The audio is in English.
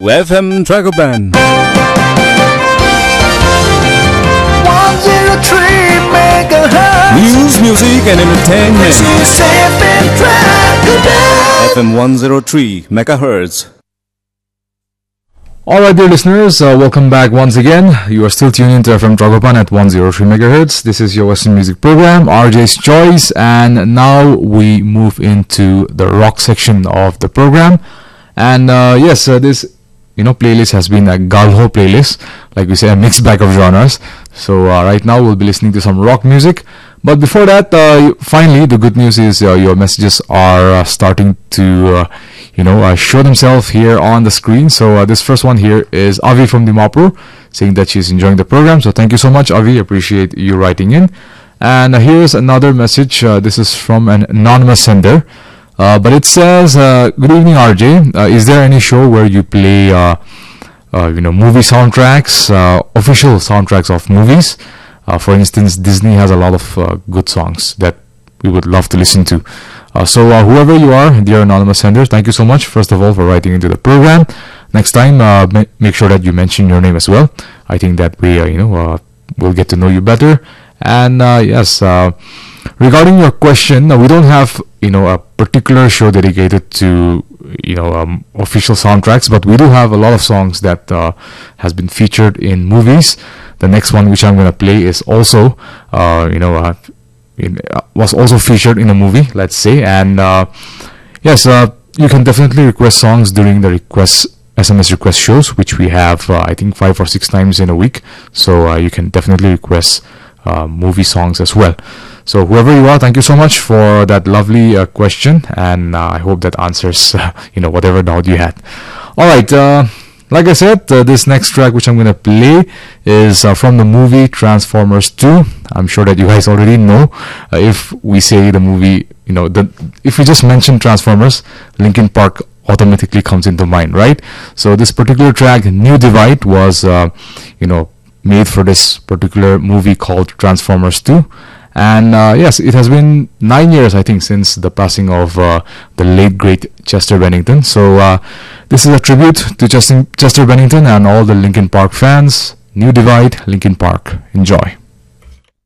FM Dragoban 103 megahertz. News, music and entertainment. This is FM Dragoban. FM 103 megahertz. Alright, dear listeners, welcome back once again. You are still tuned into FM Dragoban at 103 megahertz. This is your Western music program, RJ's Choice, and now we move into the rock section of the program. And this playlist has been a Galho playlist, like we say, a mixed bag of genres. So right now we'll be listening to some rock music. But before that, finally, the good news is your messages are starting to, show themselves here on the screen. So this first one here is Avi from Dimapur, saying that she's enjoying the program. So thank you so much, Avi. Appreciate you writing in. And here's another message. This is from an anonymous sender. But it says, good evening, RJ. Is there any show where you play, movie soundtracks, official soundtracks of movies? For instance, Disney has a lot of good songs that we would love to listen to. So whoever you are, dear anonymous sender, thank you so much, first of all, for writing into the program. Next time, make sure that you mention your name as well. I think that we, we'll get to know you better. And regarding your question, we don't have a particular show dedicated to official soundtracks, but we do have a lot of songs that has been featured in movies. The next one which I'm going to play is also was also featured in a movie, let's say. And you can definitely request songs during the SMS request shows, which we have I think 5 or 6 times in a week. So you can definitely request movie songs as well. So whoever you are, thank you so much for that lovely question, and I hope that answers whatever doubt you had. All right, like I said, this next track which I'm going to play is from the movie Transformers 2. I'm sure that you guys already know. If we say the movie, if we just mention Transformers, Linkin Park automatically comes into mind, right? So this particular track, New Divide, was made for this particular movie called Transformers 2. And it has been 9 years, I think, since the passing of the late great Chester Bennington. So this is a tribute to Chester Bennington and all the Linkin Park fans. New Divide, Linkin Park. Enjoy.